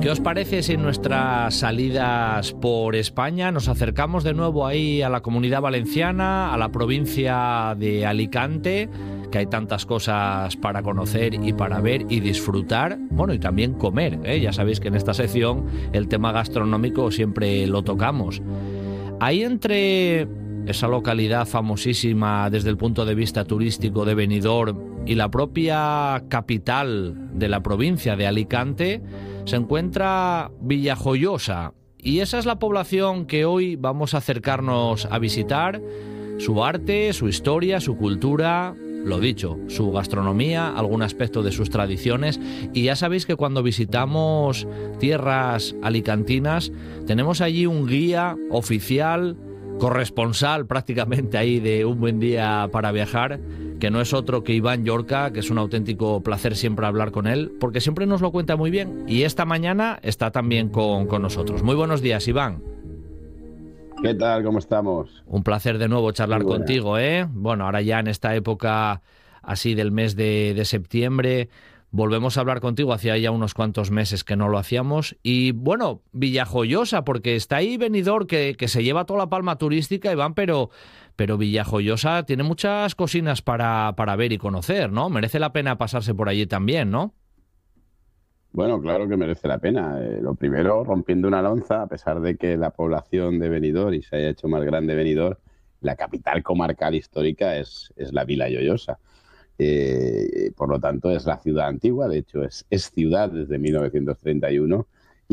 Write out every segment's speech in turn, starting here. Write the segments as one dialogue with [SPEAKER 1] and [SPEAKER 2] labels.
[SPEAKER 1] ¿Qué os parece si en nuestras salidas por España nos acercamos de nuevo ahí a la Comunidad Valenciana, a la provincia de Alicante, que hay tantas cosas para conocer y para ver y disfrutar, bueno, y también comer, ¿eh? Ya sabéis que en esta sección el tema gastronómico siempre lo tocamos. Ahí entre esa localidad famosísima desde el punto de vista turístico de Benidorm y la propia capital de la provincia de Alicante se encuentra Villajoyosa, y esa es la población que hoy vamos a acercarnos a visitar, su arte, su historia, su cultura, lo dicho, su gastronomía, algún aspecto de sus tradiciones. Y ya sabéis que cuando visitamos tierras alicantinas tenemos allí un guía oficial, corresponsal prácticamente ahí de Un Buen Día para Viajar, que no es otro que Iván Llorca, que es un auténtico placer siempre hablar con él, porque siempre nos lo cuenta muy bien, y esta mañana está también con nosotros. Muy buenos días, Iván.
[SPEAKER 2] ¿Qué tal? ¿Cómo estamos?
[SPEAKER 1] Un placer de nuevo charlar contigo, ¿eh? Bueno, ahora ya en esta época así del mes de septiembre volvemos a hablar contigo, hacía ya unos cuantos meses que no lo hacíamos. Y bueno, Villajoyosa, porque está ahí Benidorm, que se lleva toda la palma turística, Iván, pero Villajoyosa tiene muchas cocinas para ver y conocer, ¿no? Merece la pena pasarse por allí también, ¿no?
[SPEAKER 2] Bueno, claro que merece la pena. Lo primero, rompiendo una lanza, a pesar de que la población de Benidorm y se haya hecho más grande Benidorm, la capital comarcal histórica es la Vila Lloyosa. Por lo tanto, es la ciudad antigua, de hecho es ciudad desde 1931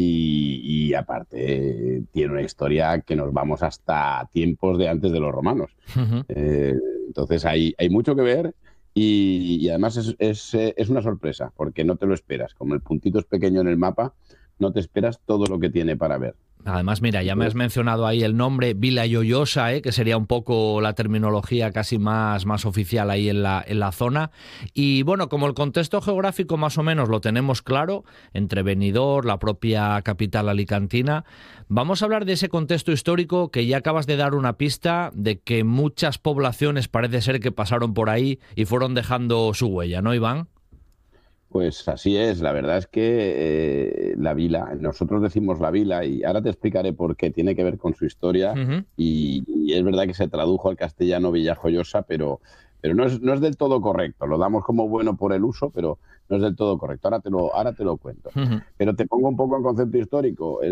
[SPEAKER 2] y aparte tiene una historia que nos vamos hasta tiempos de antes de los romanos.
[SPEAKER 1] Uh-huh.
[SPEAKER 2] Entonces hay mucho que ver y además es una sorpresa porque no te lo esperas. Como el puntito es pequeño en el mapa, no te esperas todo lo que tiene para ver.
[SPEAKER 1] Además, mira, ya me has mencionado ahí el nombre Vila Lloyosa, que sería un poco la terminología casi más oficial ahí en la zona. Y bueno, como el contexto geográfico más o menos lo tenemos claro, entre Benidorm, la propia capital alicantina, vamos a hablar de ese contexto histórico que ya acabas de dar una pista de que muchas poblaciones parece ser que pasaron por ahí y fueron dejando su huella, ¿no, Iván?
[SPEAKER 2] Pues así es, la verdad es que la vila, nosotros decimos la vila y ahora te explicaré por qué, tiene que ver con su historia.
[SPEAKER 1] Uh-huh.
[SPEAKER 2] Y es verdad que se tradujo al castellano Villajoyosa, pero no es del todo correcto, lo damos como bueno por el uso, pero no es del todo correcto, ahora te lo cuento.
[SPEAKER 1] Uh-huh.
[SPEAKER 2] Pero te pongo un poco en concepto histórico.